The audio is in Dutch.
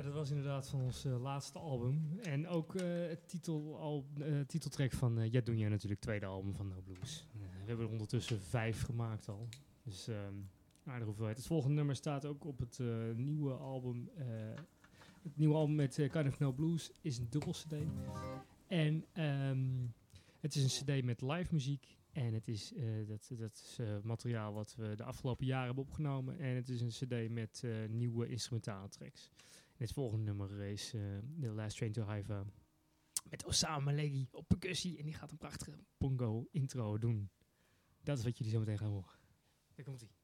Ja, dat was inderdaad van ons laatste album. En ook het titeltrack van Jet Doenja, natuurlijk tweede album van No Blues. We hebben er ondertussen 5 gemaakt al. Dus aardige hoeveelheid. Het volgende nummer staat ook op het nieuwe album. Het nieuwe album met Kind of No Blues is een dubbel cd. En het is een cd met live muziek. En het is, dat is materiaal wat we de afgelopen jaren hebben opgenomen. En het is een cd met nieuwe instrumentale tracks. En het volgende nummer is The Last Train to Haifa. Met Osama Malegi op percussie. En die gaat een prachtige bongo intro doen. Dat is wat jullie zo meteen gaan horen. Daar komt ie.